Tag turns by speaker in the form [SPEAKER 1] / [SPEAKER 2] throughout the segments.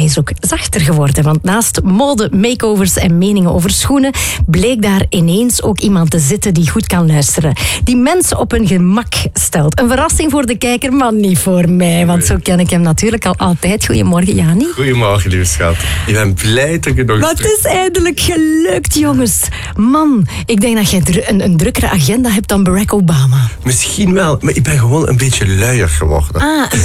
[SPEAKER 1] is ook zachter geworden. Want naast mode, makeovers en meningen over schoenen bleek daar ineens ook iemand te zitten die goed kan luisteren. Die mensen op hun gemak stelt. Een verrassing voor de kijker, maar niet voor mij. Want zo ken ik hem natuurlijk al altijd. Goedemorgen, Jani.
[SPEAKER 2] Goedemorgen, lieve schat. Ik ben blij dat je nog...
[SPEAKER 1] Wat is eindelijk gelukt, jongens. Man, ik denk dat jij een drukkere agenda hebt dan Barack Obama.
[SPEAKER 2] Misschien wel, maar ik ben gewoon een beetje luier geworden.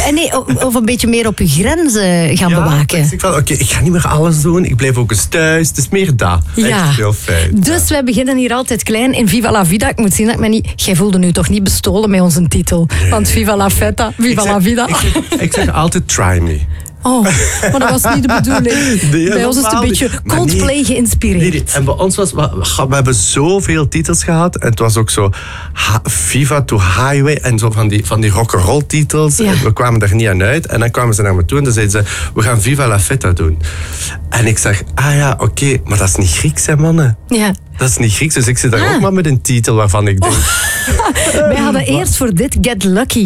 [SPEAKER 1] Of een beetje meer op je grenzen gaan bewaken.
[SPEAKER 2] Ik zeg oké, ik ga niet meer alles doen. Ik blijf ook eens thuis. Het is meer dat.
[SPEAKER 1] Ja.
[SPEAKER 2] Echt heel fijn.
[SPEAKER 1] Dus wij beginnen hier altijd klein in Viva la Vida. Ik moet zien dat ik me niet... Jij voelde nu toch niet bestolen met onze titel. Nee. Want Viva la Feta, Viva la Vida.
[SPEAKER 2] Ik zeg altijd try me.
[SPEAKER 1] Oh, maar dat was niet de bedoeling. Nee, bij ons is het een beetje Coldplay geïnspireerd.
[SPEAKER 2] Nee. En bij ons was... We hebben zoveel titels gehad. En het was ook zo... Viva to Highway. En zo van die rock'n'roll titels. Ja. En we kwamen daar niet aan uit. En dan kwamen ze naar me toe en dan zeiden ze... We gaan Viva la Feta doen. En ik zeg... Oké, maar dat is niet Grieks, hè, mannen?
[SPEAKER 1] Ja.
[SPEAKER 2] Dat is niet Grieks, dus ik zit daar ook maar met een titel waarvan ik denk...
[SPEAKER 1] Wij hadden eerst voor dit Get Lucky.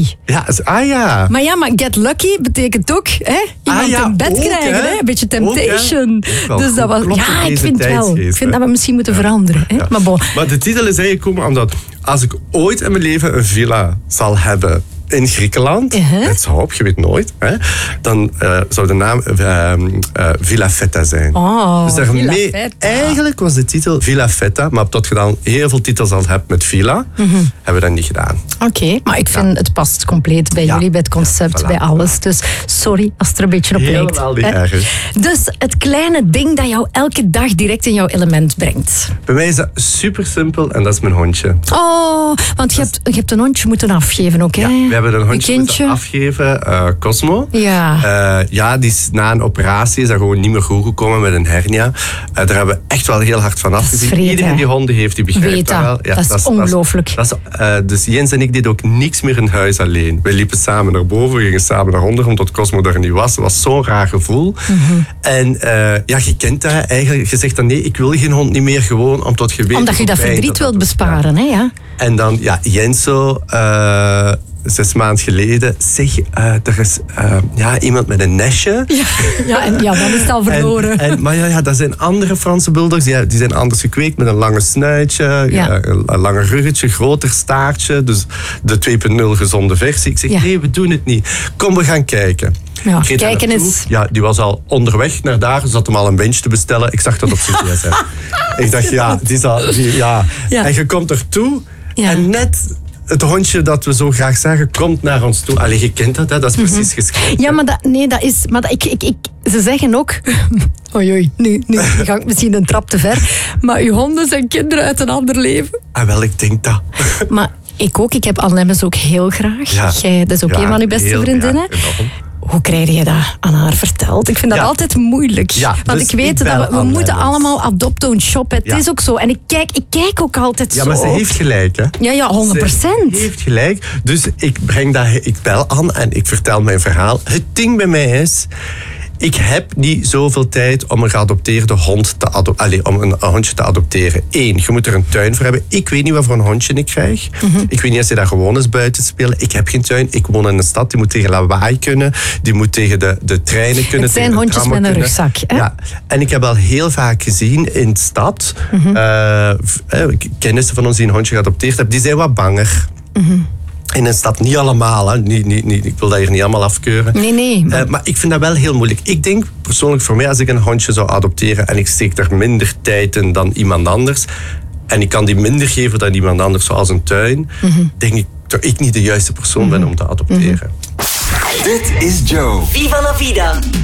[SPEAKER 2] Ja.
[SPEAKER 1] Maar Get Lucky betekent ook iemand in bed krijgen. Hè? Een beetje temptation.
[SPEAKER 2] Ook,
[SPEAKER 1] dus dat was... Ja, ik vind wel. Ik vind dat we misschien moeten veranderen. Hè?
[SPEAKER 2] Ja. Maar de titel is eigenlijk gekomen omdat... Als ik ooit in mijn leven een villa zal hebben... in Griekenland, het zou op, je weet nooit, dan zou de naam Villa Feta zijn.
[SPEAKER 1] Oh,
[SPEAKER 2] dus daarmee, eigenlijk was de titel Villa Feta, maar tot je dan heel veel titels al hebt met Villa, hebben we dat niet gedaan.
[SPEAKER 1] Oké, maar ik vind het past compleet bij jullie, bij het concept, bij alles. Dus sorry als het er een beetje op lijkt.
[SPEAKER 2] Helemaal niet erg.
[SPEAKER 1] Dus het kleine ding dat jou elke dag direct in jouw element brengt.
[SPEAKER 2] Bij mij is dat super simpel en dat is mijn hondje.
[SPEAKER 1] Oh, want je hebt een hondje moeten afgeven ook, hè?
[SPEAKER 2] Ja, we hebben een hondje moeten afgeven, Cosmo.
[SPEAKER 1] Ja.
[SPEAKER 2] Die is na een operatie is dat gewoon niet meer goed gekomen met een hernia. Daar hebben we echt wel heel hard van afgezien. Iedereen die honden heeft, die begrijpt dat wel.
[SPEAKER 1] Ja, dat is ongelooflijk.
[SPEAKER 2] Dus Jens en ik deden ook niks meer in huis alleen. We liepen samen naar boven, we gingen samen naar onder, omdat Cosmo er niet was. Dat was zo'n raar gevoel. En je kent dat eigenlijk. Je zegt dan nee, ik wil geen hond niet meer, gewoon omdat je weet...
[SPEAKER 1] Omdat je dat verdriet wilt besparen, hè? Ja.
[SPEAKER 2] En dan, Jenso... 6 maanden geleden, zeg, er is iemand met een nestje.
[SPEAKER 1] Dan is het al verloren.
[SPEAKER 2] Maar dat zijn andere Franse bulldogs, die zijn anders gekweekt, met een lange snuitje, een langer ruggetje, groter staartje, dus de 2.0 gezonde versie. Ik zeg, nee, we doen het niet. Kom, we gaan kijken.
[SPEAKER 1] Ja, kijken eens.
[SPEAKER 2] Ja, die was al onderweg naar daar, ze zat hem al een bench te bestellen. Ik zag dat op zijn gsm. Ik dacht, die is al... En je komt ertoe en net... Het hondje dat we zo graag zagen, komt naar ons toe. Allee, je kent dat, hè? Dat is precies geschreven.
[SPEAKER 1] Ja, ze zeggen ook... Oei, nu ga ik misschien een trap te ver. Maar uw honden zijn kinderen uit een ander leven.
[SPEAKER 2] Wel, ik denk dat.
[SPEAKER 1] Maar ik ook. Ik heb Anne Lemmens ook heel graag.
[SPEAKER 2] Ja.
[SPEAKER 1] Dat is ook een van uw beste vriendinnen. Hoe krijg je dat aan haar verteld? Ik vind dat altijd moeilijk. Ja, want dus ik weet dat we moeten allemaal adopt-own shoppen. Het is ook zo. En ik kijk ook altijd zo.
[SPEAKER 2] Ja, maar ze heeft gelijk, hè?
[SPEAKER 1] Ja, 100%.
[SPEAKER 2] Ze heeft gelijk. Dus ik bel aan en ik vertel mijn verhaal. Het ding bij mij is... Ik heb niet zoveel tijd om een geadopteerde hond om een hondje te adopteren. 1, je moet er een tuin voor hebben. Ik weet niet wat voor een hondje ik krijg. Ik weet niet als hij daar gewoon is buiten spelen. Ik heb geen tuin. Ik woon in een stad. Die moet tegen lawaai kunnen. Die moet tegen de treinen kunnen.
[SPEAKER 1] Het zijn hondjes met een rugzak. Hè?
[SPEAKER 2] Ja. En ik heb al heel vaak gezien in de stad... kennissen van ons die een hondje geadopteerd hebben, die zijn wat banger. In een stad niet allemaal, hè. Ik wil dat hier niet allemaal afkeuren.
[SPEAKER 1] Nee.
[SPEAKER 2] Maar ik vind dat wel heel moeilijk. Ik denk persoonlijk voor mij, als ik een hondje zou adopteren en ik steek daar minder tijd in dan iemand anders, en ik kan die minder geven dan iemand anders, zoals een tuin, denk ik dat ik niet de juiste persoon ben om te adopteren.
[SPEAKER 3] Dit is Joe.
[SPEAKER 4] Viva la Vida.